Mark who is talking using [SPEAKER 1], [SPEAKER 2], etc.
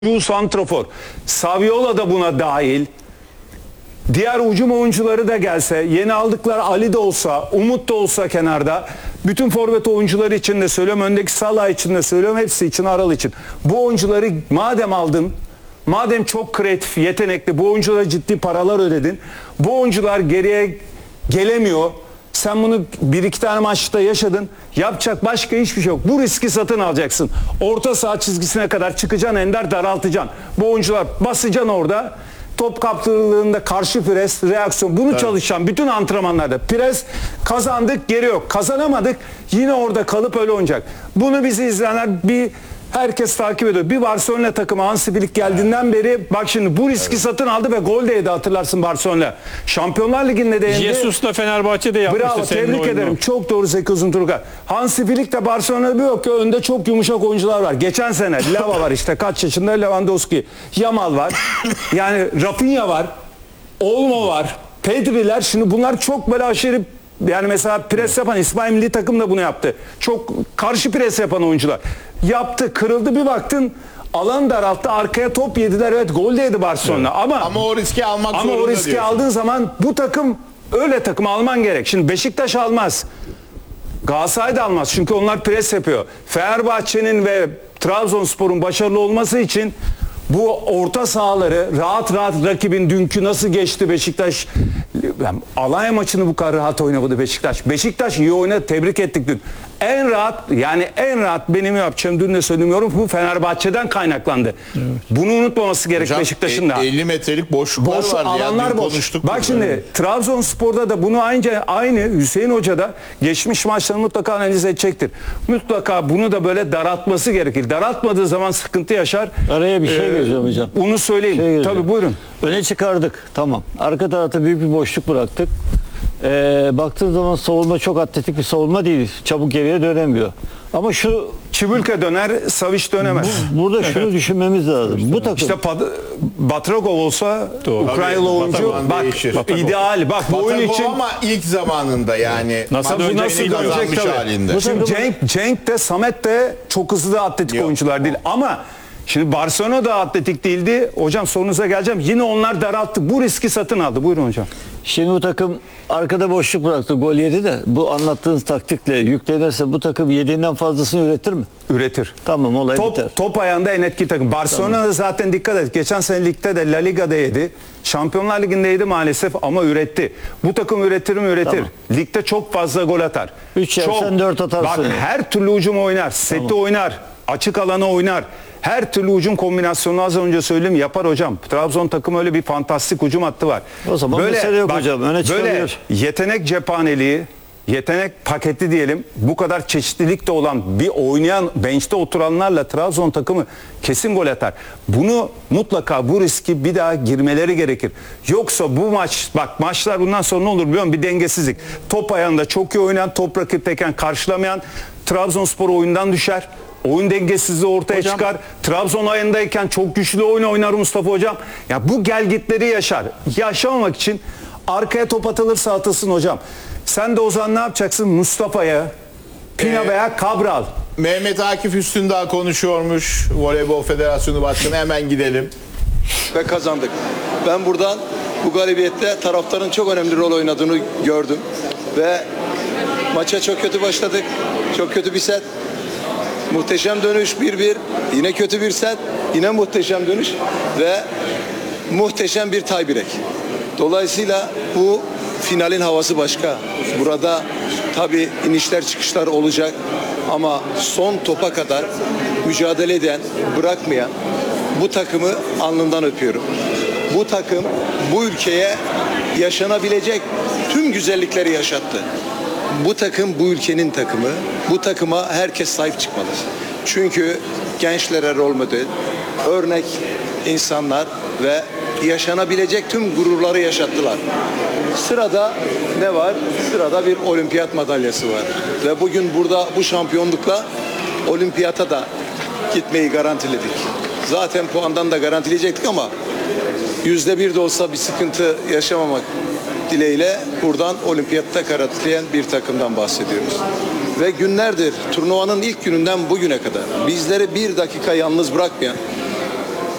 [SPEAKER 1] santrafor. Saviola da buna dahil. Diğer hücum oyuncuları da gelse, yeni aldıkları Ali de olsa, Umut da olsa kenarda, bütün forvet oyuncuları için de söylüyorum, öndeki Salah için de söylüyorum, hepsi için, Aral için. Bu oyuncuları madem aldın, madem çok kreatif, yetenekli, bu oyunculara ciddi paralar ödedin, bu oyuncular geriye gelemiyor. Sen bunu bir iki tane maçta yaşadın. Yapacak başka hiçbir şey yok. Bu riski satın alacaksın. Orta saha çizgisine kadar çıkacaksın, Ender, daraltacaksın. Bu oyuncular basacaksın orada. Top kaptırıldığında karşı pres, reaksiyon. Bunu çalışan bütün antrenmanlarda. Pres kazandık, geri yok. Kazanamadık, yine orada kalıp öyle oynayacak. Bunu bizi izleyenler herkes takip ediyor. Bir Barcelona takımı Hansi Flick geldiğinden beri bak şimdi bu riski satın aldı ve gol de yedi, hatırlarsın Barcelona. Şampiyonlar Ligi'nde de yendi.
[SPEAKER 2] Jesus'la Fenerbahçe'de yapmıştı.
[SPEAKER 1] Bravo, tebrik ederim. Çok doğru Zeki Uzunturgay. Hansi Flick de Barcelona'da bir yok ki önde çok yumuşak oyuncular var. Geçen sene Lava var işte, kaç yaşında, Lewandowski. Yamal var. Yani Rafinha var. Olmo var. Pedri'ler. Şimdi bunlar çok böyle aşırı, yani mesela pres yapan, İsmail milli takım da bunu yaptı. Çok karşı pres yapan oyuncular. Yaptı, kırıldı, bir baktın alan daralttı, arkaya top yediler, evet gol de yedi Barcelona. Evet. Ama
[SPEAKER 3] o riski almak zorunda.
[SPEAKER 1] Ama o riski
[SPEAKER 3] diyorsun.
[SPEAKER 1] aldığın zaman bu takım, öyle takım alman gerek. Şimdi Beşiktaş almaz. Galatasaray da almaz. Çünkü onlar pres yapıyor. Fenerbahçe'nin ve Trabzonspor'un başarılı olması için bu orta sahaları rahat rahat, rakibin dünkü nasıl geçti Beşiktaş, Alanya maçını bu kadar rahat oynamadı Beşiktaş. Beşiktaş iyi oynadı, tebrik ettik dün. En rahat, yani en rahat benim yapacağım, dün de söylemiyorum, bu Fenerbahçe'den kaynaklandı. Evet. Bunu unutmaması gerek Beşiktaş'ın da.
[SPEAKER 3] 50 metrelik boşluklar var.
[SPEAKER 1] Alanlar boş. Bak şimdi Trabzonspor'da da bunu aynı Hüseyin Hoca da geçmiş maçlarını mutlaka analiz edecektir. Mutlaka bunu da böyle daraltması gerekir. Daraltmadığı zaman sıkıntı yaşar.
[SPEAKER 4] Araya bir şey gireceğim hocam.
[SPEAKER 1] Bunu söyleyeyim. Tabii buyurun.
[SPEAKER 4] Öne çıkardık. Tamam. Arka tarafta büyük bir boşluk bıraktık. Baktığın zaman savunma çok atletik bir savunma değil. Çabuk geriye dönemiyor. Ama şu
[SPEAKER 1] Çibülke döner, Savic dönemez.
[SPEAKER 4] Burada şunu düşünmemiz lazım. Bu takım
[SPEAKER 1] İşte Batragov olsa Ukraynalı oyuncu, bak ideal. Bak bu oyun için
[SPEAKER 3] ama ilk zamanında yani
[SPEAKER 1] nasıl dönecek tabii. Şimdi Cenk de Samet de çok hızlı da atletik oyuncular değil. Ama şimdi Barcelona da atletik değildi. Hocam sorunuza geleceğim. Yine onlar daralttı. Bu riski satın aldı. Buyurun hocam.
[SPEAKER 4] Şimdi bu takım arkada boşluk bıraktı. Gol yedi de bu anlattığınız taktikle yüklenirse bu takım yediğinden fazlasını üretir mi?
[SPEAKER 1] Üretir.
[SPEAKER 4] Tamam, olay biter.
[SPEAKER 1] Top ayağında en etkili takım. Barcelona'da tamam. Zaten dikkat et. Geçen sene ligde de La Liga'da yedi. Şampiyonlar Ligi'nde yedi maalesef ama üretti. Bu takım üretir mi? Üretir. Tamam. Ligde çok fazla gol atar.
[SPEAKER 4] 3 yersen 4 atarsın.
[SPEAKER 1] Bak her türlü hücum oynar. Seti tamam. Oynar. Açık alana oynar. Her türlü hücum kombinasyonunu az önce söyleyeyim yapar hocam. Trabzon takımı öyle bir fantastik hücum hattı var.
[SPEAKER 4] O zaman böyle, mesele yok hocam. Öne
[SPEAKER 1] böyle yetenek cephaneliği, yetenek paketi diyelim, bu kadar çeşitlilik de olan bir oynayan, bench'te oturanlarla Trabzon takımı kesin gol atar. Bunu mutlaka, bu riski bir daha girmeleri gerekir. Yoksa bu maçlar bundan sonra ne olur biliyor musun? Bir dengesizlik. Top ayağında çok iyi oynayan, top rakipteyken karşılamayan Trabzonspor oyundan düşer. Oyun dengesizliği ortaya çıkar. Trabzon ayındayken çok güçlü oyun oynar Mustafa hocam. Ya bu gelgitleri yaşar. Yaşamamak için arkaya top atılırsa atılsın hocam. Sen de o zaman ne yapacaksın? Mustafa'ya, Pina veya Cabral.
[SPEAKER 3] Mehmet Akif Üstündağ konuşuyormuş. Voleybol Federasyonu Başkanı, hemen gidelim.
[SPEAKER 5] Ve kazandık. Ben buradan bu galibiyette taraftarın çok önemli rol oynadığını gördüm. Ve maça çok kötü başladık. Çok kötü bir set. Muhteşem dönüş 1-1, yine kötü bir set, yine muhteşem dönüş ve muhteşem bir tie-break. Dolayısıyla bu finalin havası başka. Burada tabii inişler çıkışlar olacak ama son topa kadar mücadele eden, bırakmayan bu takımı alnından öpüyorum. Bu takım bu ülkeye yaşanabilecek tüm güzellikleri yaşattı. Bu takım bu ülkenin takımı. Bu takıma herkes sahip çıkmalı. Çünkü gençlere rol model, örnek insanlar ve yaşanabilecek tüm gururları yaşattılar. Sırada ne var? Sırada bir olimpiyat madalyası var. Ve bugün burada bu şampiyonlukla olimpiyata da gitmeyi garantiledik. Zaten puandan da garantileyecektik ama %1 de olsa bir sıkıntı yaşamamak dileğiyle buradan olimpiyatta garantileyen bir takımdan bahsediyoruz. Ve günlerdir turnuvanın ilk gününden bugüne kadar bizleri bir dakika yalnız bırakmayan,